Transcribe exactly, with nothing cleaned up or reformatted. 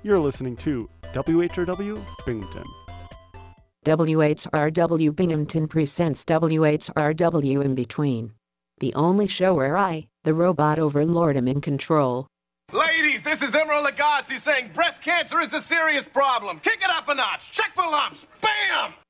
You're listening to W H R W Binghamton. W H R W Binghamton presents W H R W In Between. The only show where I, the robot overlord, am in control. Ladies, this is Emerald Lagasse saying breast cancer is a serious problem. Kick it up a notch. Check for lumps. Bam!